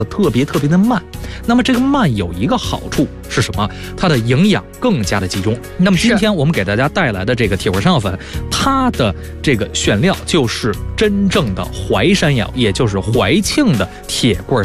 特别的慢。那么这个慢有一个好处是什么？它的营养更加的集中。那么今天我们给大家带来的这个铁棍山药粉，它的这个选料就是真正的淮山药，也就是怀庆的铁棍